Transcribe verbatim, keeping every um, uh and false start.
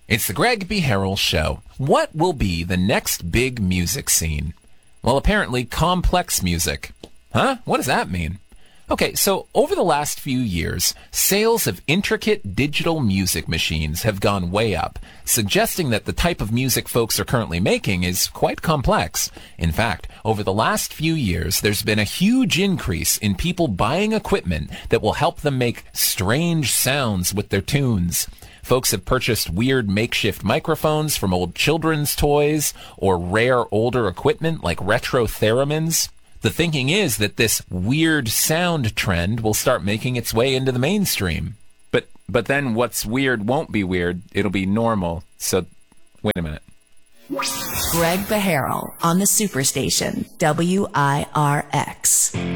It's the Greg B. Harrell Show. What will be the next big music scene? Well, apparently complex music. Huh? What does that mean? Okay, so over the last few years, sales of intricate digital music machines have gone way up, suggesting that the type of music folks are currently making is quite complex. In fact, over the last few years, there's been a huge increase in people buying equipment that will help them make strange sounds with their tunes. Folks have purchased weird makeshift microphones from old children's toys or rare older equipment like retro theremins. The thinking is that this weird sound trend will start making its way into the mainstream. But but then what's weird won't be weird. It'll be normal. So wait a minute. Greg Beharrell on the Superstation, W I R X.